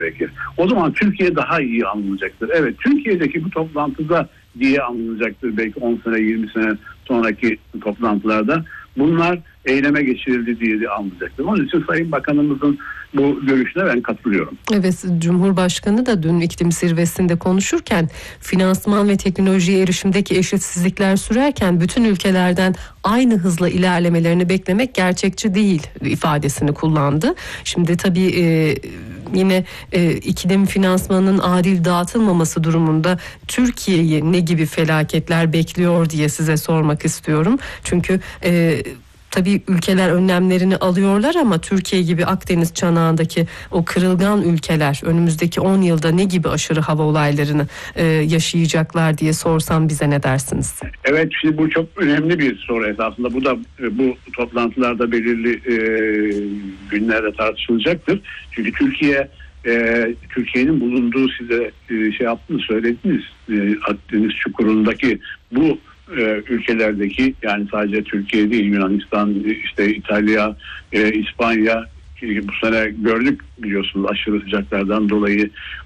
gerekir. O zaman Türkiye daha iyi anlayacaktır. Evet, Türkiye'deki bu toplantıda diye anlayacaktır belki 10 sene 20 sene sonraki toplantılarda. Bunlar eyleme geçirildi diye de anlayacaktır. Onun için Sayın Bakanımızın bu görüşüne ben katılıyorum. Evet, Cumhurbaşkanı da dün iklim zirvesinde konuşurken finansman ve teknolojiye erişimdeki eşitsizlikler sürerken bütün ülkelerden aynı hızla ilerlemelerini beklemek gerçekçi değil ifadesini kullandı. Şimdi tabii yine iklim finansmanının adil dağıtılmaması durumunda Türkiye'yi ne gibi felaketler bekliyor diye size sormak istiyorum. Çünkü tabii ülkeler önlemlerini alıyorlar ama Türkiye gibi Akdeniz çanağındaki o kırılgan ülkeler önümüzdeki 10 yılda ne gibi aşırı hava olaylarını yaşayacaklar diye sorsam bize ne dersiniz? Evet, şimdi bu çok önemli bir soru esasında. Bu da bu toplantılarda belirli günlerde tartışılacaktır. Çünkü Türkiye'nin bulunduğu size söylediniz Akdeniz çukurundaki bu ülkelerdeki, yani sadece Türkiye değil, Yunanistan, işte İtalya, İspanya, bu sene gördük biliyorsunuz aşırı sıcaklardan dolayı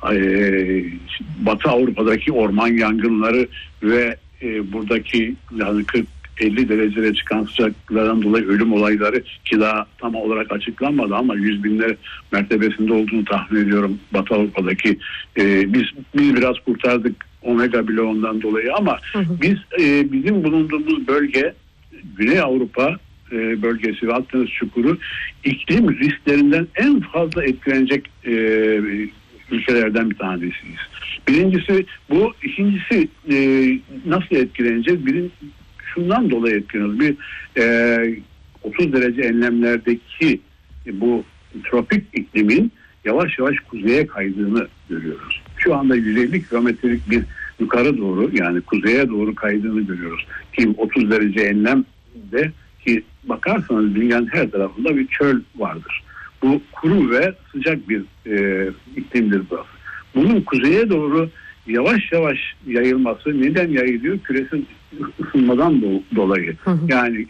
Batı Avrupa'daki orman yangınları ve buradaki yani 40-50 dereceye çıkan sıcaklardan dolayı ölüm olayları, ki daha tam olarak açıklanmadı ama 100 binler mertebesinde olduğunu tahmin ediyorum Batı Avrupa'daki. Biz biraz kurtardık omega bloğundan dolayı ama bizim bulunduğumuz bölge Güney Avrupa bölgesi ve Akdeniz çukuru iklim risklerinden en fazla etkilenecek ülkelerden bir tanesiyiz. Birincisi bu. İkincisi nasıl etkileneceğiz? Şundan dolayı etkileniyoruz. 30 derece enlemlerdeki bu tropik iklimin yavaş yavaş kuzeye kaydığını görüyoruz. Şu anda 150 kilometrelik bir yukarı doğru, yani kuzeye doğru kaydığını görüyoruz. Ki 30 derece enlemde, ki bakarsanız dünyanın her tarafında bir çöl vardır. Bu kuru ve sıcak bir iklimdir burası. Bunun kuzeye doğru yavaş yavaş yayılması neden yayılıyor? Küresel ısınmadan dolayı. Yani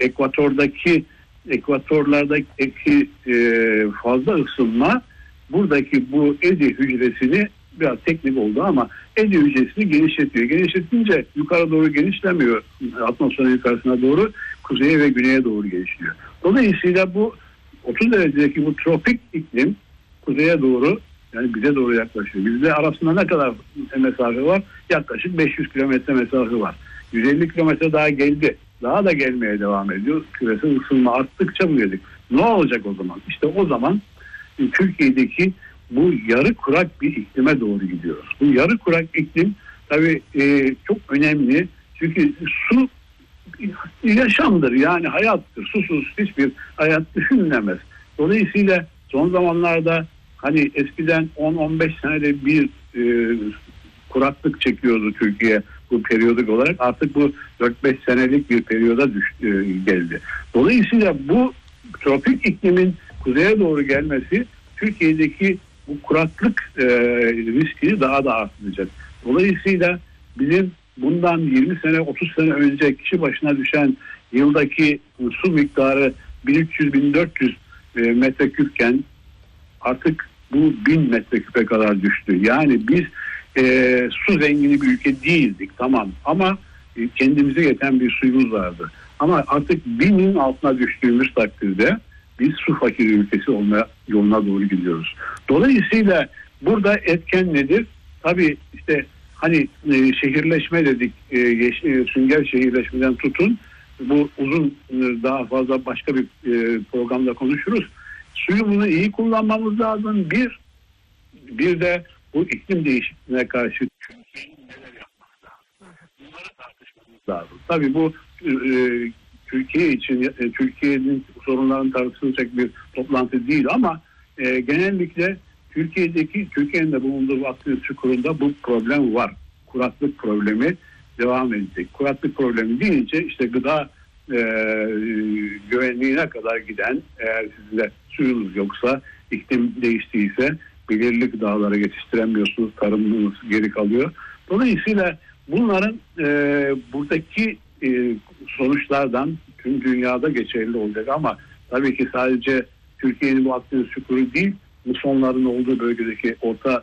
ekvatorlardaki fazla ısınma buradaki bu Edi hücresini, biraz teknik oldu ama Edi hücresini genişletiyor. Genişletince yukarı doğru genişlemiyor, atmosferin yukarısına doğru, kuzeye ve güneye doğru genişliyor. Dolayısıyla bu 30 derecedeki bu tropik iklim kuzeye doğru, yani bize doğru yaklaşıyor. Bizde arasında ne kadar mesafe var? Yaklaşık 500 kilometre mesafe var. 150 kilometre daha geldi. Daha da gelmeye devam ediyor. Küresel ısınma arttıkça bu geldik. Ne olacak o zaman? İşte o zaman Türkiye'deki bu yarı kurak bir iklime doğru gidiyoruz. Bu yarı kurak iklim tabii çok önemli. Çünkü su yaşamdır, yani hayattır. Susuz hiçbir hayat düşünülemez. Dolayısıyla son zamanlarda hani eskiden 10-15 senede bir kuraklık çekiyordu Türkiye bu periyodik olarak. Artık bu 4-5 senelik bir periyoda geldi. Dolayısıyla bu tropik iklimin kuzeye doğru gelmesi Türkiye'deki bu kuraklık riskini daha da artıracak. Dolayısıyla bizim bundan 20 sene 30 sene önce kişi başına düşen yıldaki su miktarı 1300-1400 metreküpken artık bu 1000 metreküpe kadar düştü. Yani biz su zengini bir ülke değildik, tamam, ama kendimize yeten bir suyumuz vardı. Ama artık 1000'in altına düştüğümüz takdirde biz su fakiri ülkesi olma yoluna doğru gidiyoruz. Dolayısıyla burada etken nedir? Tabii işte hani şehirleşme dedik, sünger şehirleşmeden tutun, bu uzun, daha fazla başka bir programda konuşuruz. Suyumuzu iyi kullanmamız lazım. Bir de bu iklim değişikliğine karşı Türkiye'nin neler yapması lazım. Bunları tartışmamız lazım. Tabii bu Türkiye için, Türkiye'nin sorunlarını tartışılacak bir toplantı değil ama genellikle Türkiye'nin de bulunduğu Akdeniz çukurunda bu problem var. Kuraklık problemi devam edecek. Kuraklık problemi deyince işte gıda güvenliğine kadar giden, eğer sizde suyunuz yoksa, iklim değiştiyse belirli gıdaları yetiştiremiyorsunuz, tarımınız geri kalıyor. Dolayısıyla bunların buradaki sonuçlardan tüm dünyada geçerli olacak ama tabii ki sadece Türkiye'nin bu Akdeniz çukuru değil, musonların olduğu bölgedeki Orta